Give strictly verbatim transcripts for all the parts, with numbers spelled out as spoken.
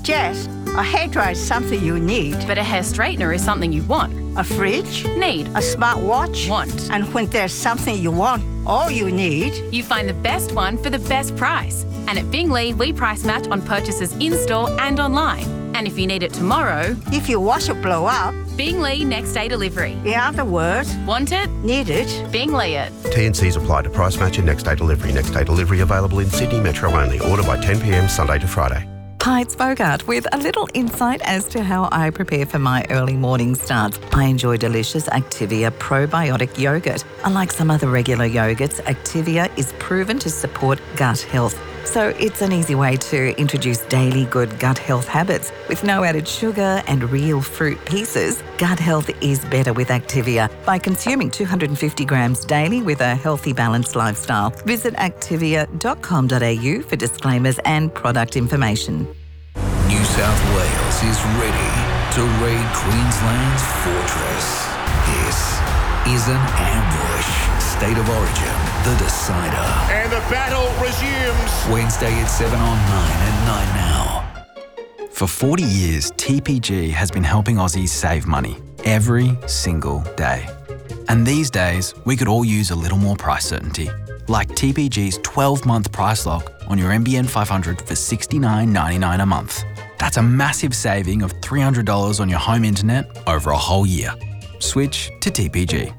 Jess, a hairdryer is something you need. But a hair straightener is something you want. A fridge? Need. A smartwatch? Want. And when there's something you want, or you need, you find the best one for the best price. And at Bingley, we price match on purchases in-store and online. And if you need it tomorrow, if your washer blow up, Bingley next day delivery. In other words, want it? Need it? Bingley it. T and C's apply to price match and next day delivery. Next day delivery available in Sydney Metro only. Order by ten p.m. Sunday to Friday. Hi, it's Bogart with a little insight as to how I prepare for my early morning starts. I enjoy delicious Activia probiotic yogurt. Unlike some other regular yogurts, Activia is proven to support gut health. So it's an easy way to introduce daily good gut health habits. With no added sugar and real fruit pieces, gut health is better with Activia by consuming two hundred fifty grams daily with a healthy, balanced lifestyle. Visit activia dot com dot a u for disclaimers and product information. New South Wales is ready to raid Queensland's fortress. This is an ambush. State of Origin, the decider. And the battle resumes. Wednesday at seven on nine and nine now. For forty years, T P G has been helping Aussies save money every single day. And these days, we could all use a little more price certainty. Like T P G's twelve-month price lock on your N B N five hundred for sixty-nine ninety-nine a month. That's a massive saving of three hundred dollars on your home internet over a whole year. Switch to T P G.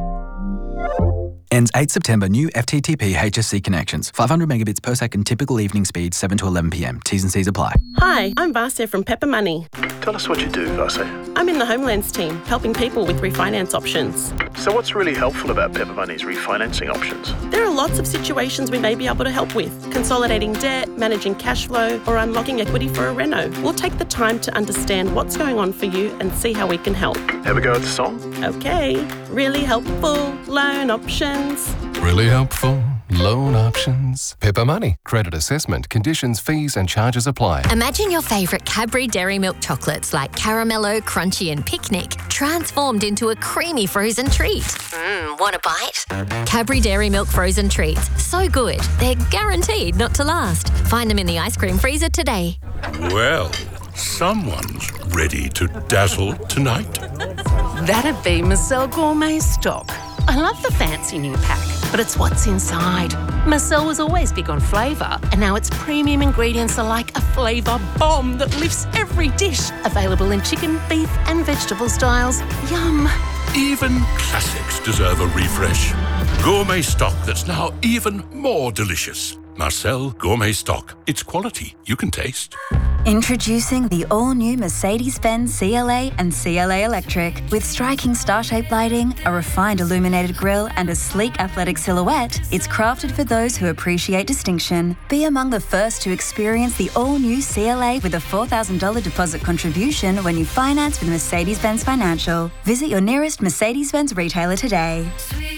Ends eighth September. New F T T P H S C connections. five hundred megabits per second. Typical evening speed seven to eleven p.m. T's and C's apply. Hi, I'm Vasya from Pepper Money. Tell us what you do, Vasya. I'm in the Homelands team, helping people with refinance options. So what's really helpful about Pepper Money's refinancing options? There are lots of situations we may be able to help with. Consolidating debt, managing cash flow, or unlocking equity for a reno. We'll take the time to understand what's going on for you and see how we can help. Have a go at the song? Okay. Really helpful loan options. Really helpful loan options. Pepper Money. Credit assessment. Conditions, fees and charges apply. Imagine your favourite Cadbury Dairy Milk chocolates like Caramello, Crunchy and Picnic transformed into a creamy frozen treat. Mmm, want a bite? Cadbury Dairy Milk frozen treats. So good, they're guaranteed not to last. Find them in the ice cream freezer today. Well, someone's ready to dazzle tonight. That'd be Marcel Gourmet Stock. I love the fancy new pack, but it's what's inside. Marcel was always big on flavour, and now its premium ingredients are like a flavour bomb that lifts every dish. Available in chicken, beef and vegetable styles. Yum. Even classics deserve a refresh. Gourmet Stock that's now even more delicious. Marcel Gourmet Stock. It's quality you can taste. Introducing the all-new Mercedes-Benz C L A and C L A Electric. With striking star-shaped lighting, a refined illuminated grille and a sleek athletic silhouette, it's crafted for those who appreciate distinction. Be among the first to experience the all-new C L A with a four thousand dollars deposit contribution when you finance with Mercedes-Benz Financial. Visit your nearest Mercedes-Benz retailer today.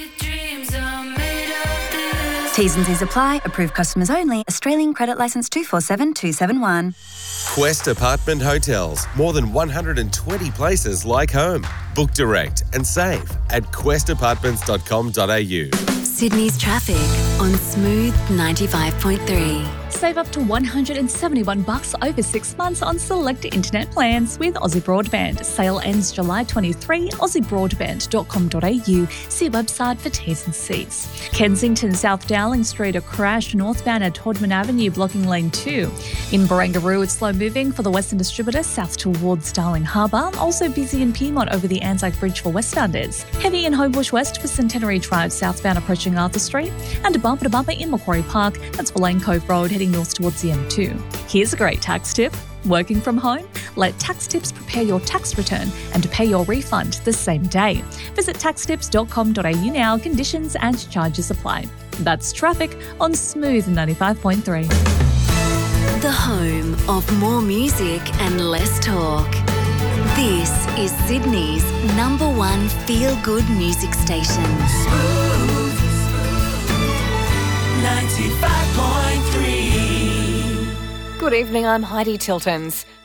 T's and C's apply. Approved customers only. Australian credit licence two four seven two seven one. Quest Apartment Hotels. More than one hundred twenty places like home. Book direct and save at quest apartments dot com dot a u. Sydney's traffic on Smooth ninety-five point three. Save up to one hundred seventy-one bucks over six months on select internet plans with Aussie Broadband. Sale ends July twenty-third. aussie broadband dot com dot a u. See website for T's and C's. Kensington South Dowling Street, a crash northbound at Todman Avenue blocking lane two. In Barangaroo, it's slow moving for the Western Distributor south towards Darling Harbour. Also busy in Piedmont over the Anzac Bridge for westbounders. Heavy in Homebush West for Centenary Drive southbound approaching Arthur Street. And a bumper to bumper in Macquarie Park. That's for Lane Cove Road heading north towards the M two. Here's a great tax tip. Working from home? Let Tax Tips prepare your tax return and pay your refund the same day. Visit tax tips dot com dot a u now. Conditions and charges apply. That's traffic on Smooth ninety-five point three. The home of more music and less talk. This is Sydney's number one feel-good music station. Smooth ninety-five point three. Good evening, I'm Heidi Tiltons.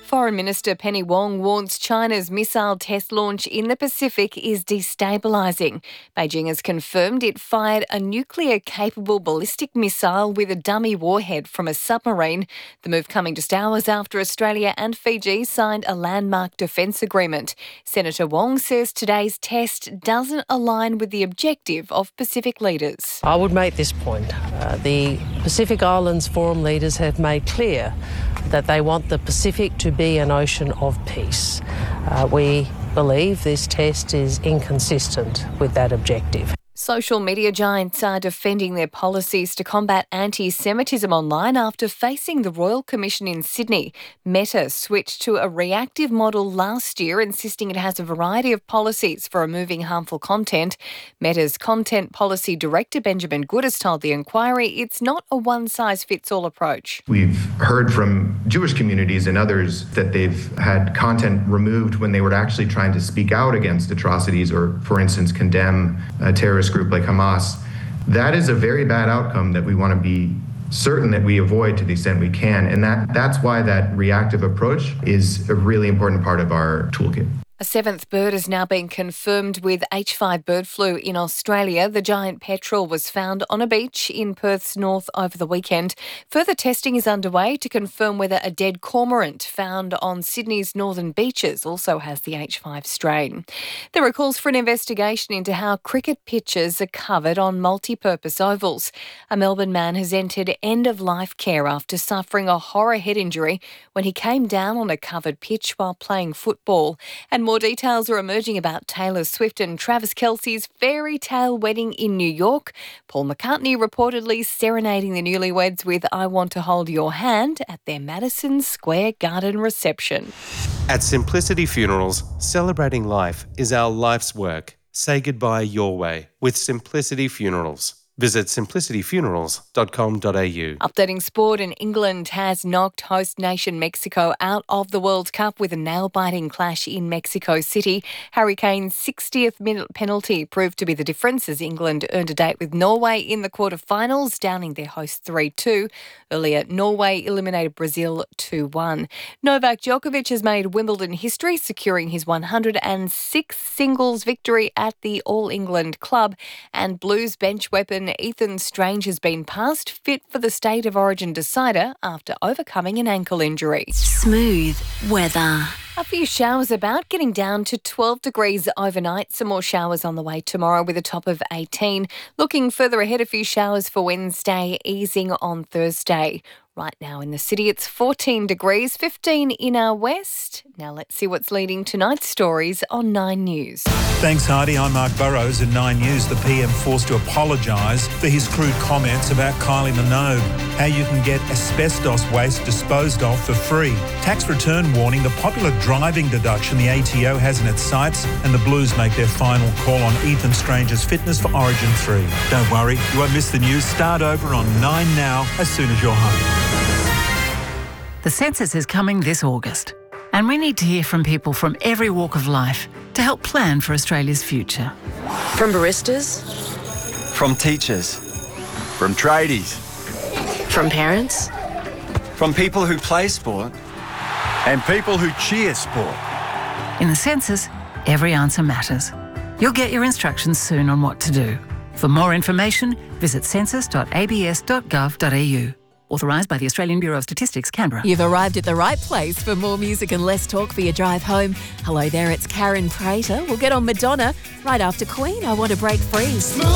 Foreign Minister Penny Wong warns China's missile test launch in the Pacific is destabilising. Beijing has confirmed it fired a nuclear-capable ballistic missile with a dummy warhead from a submarine. The move coming just hours after Australia and Fiji signed a landmark defence agreement. Senator Wong says today's test doesn't align with the objective of Pacific leaders. I would make this point. Uh, the Pacific Islands Forum leaders have made clear that they want the Pacific to be an ocean of peace. Uh, we believe this test is inconsistent with that objective. Social media giants are defending their policies to combat anti-Semitism online after facing the Royal Commission in Sydney. Meta switched to a reactive model last year, insisting it has a variety of policies for removing harmful content. Meta's Content Policy Director, Benjamin Good, has told the inquiry it's not a one-size-fits-all approach. We've heard from Jewish communities and others that they've had content removed when they were actually trying to speak out against atrocities or, for instance, condemn a terrorist group like Hamas. That is a very bad outcome that we want to be certain that we avoid to the extent we can. And that that's why that reactive approach is a really important part of our toolkit. A seventh bird has now been confirmed with H five bird flu in Australia. The giant petrel was found on a beach in Perth's north over the weekend. Further testing is underway to confirm whether a dead cormorant found on Sydney's northern beaches also has the H five strain. There are calls for an investigation into how cricket pitches are covered on multi-purpose ovals. A Melbourne man has entered end-of-life care after suffering a horror head injury when he came down on a covered pitch while playing football. And more details are emerging about Taylor Swift and Travis Kelce's fairy tale wedding in New York. Paul McCartney reportedly serenading the newlyweds with I Want to Hold Your Hand at their Madison Square Garden reception. At Simplicity Funerals, celebrating life is our life's work. Say goodbye your way with Simplicity Funerals. Visit simplicity funerals dot com dot a u. Updating sport, and England has knocked host nation Mexico out of the World Cup with a nail-biting clash in Mexico City. Harry Kane's sixtieth minute penalty proved to be the difference as England earned a date with Norway in the quarterfinals, downing their host three two. Earlier, Norway eliminated Brazil two one. Novak Djokovic has made Wimbledon history, securing his one hundred sixth singles victory at the All England Club, and Blues bench weapon Ethan Strange has been passed fit for the State of Origin decider after overcoming an ankle injury. Smooth weather. A few showers about, getting down to twelve degrees overnight. Some more showers on the way tomorrow with a top of eighteen. Looking further ahead, a few showers for Wednesday, easing on Thursday. Right now in the city, it's fourteen degrees, fifteen in our west. Now let's see what's leading tonight's stories on Nine News. Thanks, Heidi. I'm Mark Burrows. In Nine News, the P M forced to apologise for his crude comments about Kylie Minogue. How you can get asbestos waste disposed of for free. Tax return warning, the popular driving deduction the A T O has in its sights, and the Blues make their final call on Ethan Strange's fitness for Origin three. Don't worry, you won't miss the news. Start over on Nine now as soon as you're home. The census is coming this August, and we need to hear from people from every walk of life to help plan for Australia's future. From baristas, from teachers, from tradies, from parents, from people who play sport, and people who cheer sport. In the census, every answer matters. You'll get your instructions soon on what to do. For more information, visit census dot a b s dot gov dot a u. Authorised by the Australian Bureau of Statistics, Canberra. You've arrived at the right place for more music and less talk for your drive home. Hello there, it's Karen Prater. We'll get on Madonna right after Queen, I Want to Break Free.